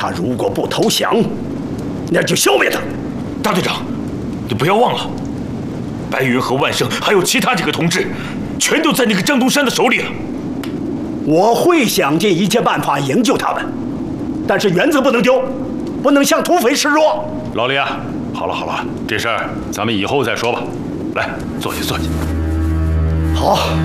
他如果不投降，那就消灭他。 大队长，你不要忘了，白云和万生还有其他几个同志，全都在那个张东山的手里了。 我会想尽一切办法营救他们，但是原则不能丢，不能向土匪示弱。 老李啊，好了好了，这事儿咱们以后再说吧。来，坐下坐下。 好。